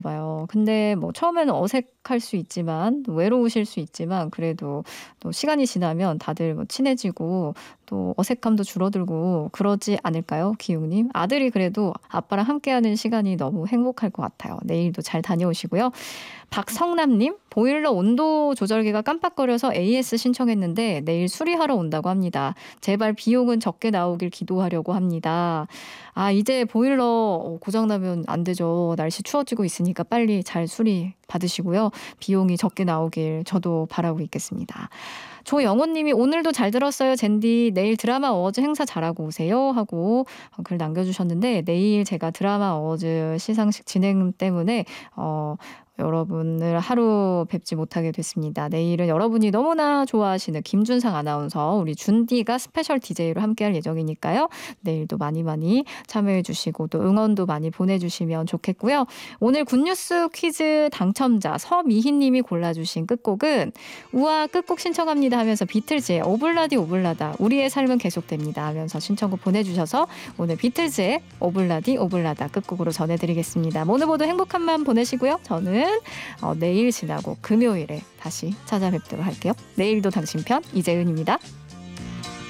봐요. 근데 뭐 처음에는 어색할 수 있지만 또 외로우실 수 있지만 그래도 또 시간이 지나면 다들 뭐 친해지고 또 어색함도 줄어들고 그러지 않을까요? 기웅님. 아들이 그래도 아빠랑 함께하는 시간이 너무 행복할 것 같아요. 내일도 잘 다녀오시고요. 박성남님, 보일러 온도 조절기가 깜빡거려서 AS 신청했는데 내일 수리하러 온다고 합니다. 제발 비용은 적게 나오길 기도하려고 합니다. 아, 이제 보일러 고장나면 안 되죠. 날씨 추워지고 있으니까 빨리 잘 수리 받으시고요. 비용이 적게 나오길 저도 바라고 있겠습니다. 조영호님이 오늘도 잘 들었어요. 젠디 내일 드라마 어워즈 행사 잘하고 오세요 하고 글 남겨주셨는데 내일 제가 드라마 어워즈 시상식 진행 때문에 여러분을 하루 뵙지 못하게 됐습니다. 내일은 여러분이 너무나 좋아하시는 김준상 아나운서 우리 준디가 스페셜 DJ로 함께할 예정이니까요. 내일도 많이 많이 참여해 주시고 또 응원도 많이 보내주시면 좋겠고요. 오늘 굿뉴스 퀴즈 당첨자 서미희님이 골라주신 끝곡은 우와 끝곡 신청합니다 하면서 비틀즈의 오블라디 오블라다 우리의 삶은 계속됩니다 하면서 신청곡 보내주셔서 오늘 비틀즈의 오블라디 오블라다 끝곡으로 전해드리겠습니다. 오늘 모두 행복한 밤 보내시고요. 저는 내일 지나고 금요일에 다시 찾아뵙도록 할게요. 내일도 당신 편 이재은입니다.